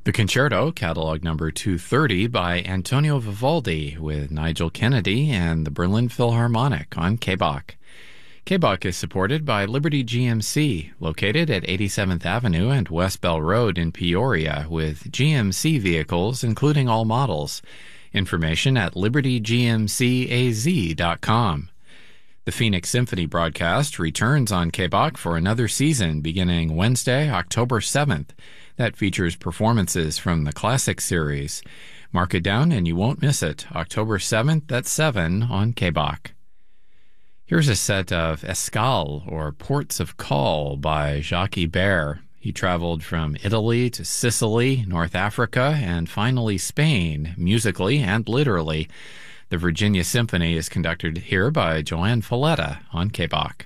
The Concerto, catalog number 230 by Antonio Vivaldi with Nigel Kennedy and the Berlin Philharmonic on KBach. KBach is supported by Liberty GMC, located at 87th Avenue and West Bell Road in Peoria, with GMC vehicles including all models. Information at libertygmcaz.com. The Phoenix Symphony broadcast returns on KBach for another season beginning Wednesday, October 7th. That features performances from the Classic Series. Mark it down and you won't miss it. October 7th at 7 on KBach. Here's a set of Escale, or Ports of Call, by Jacques Ibert. He traveled from Italy to Sicily, North Africa, and finally Spain, musically and literally. The Virginia Symphony is conducted here by Joanne Falletta on KBach.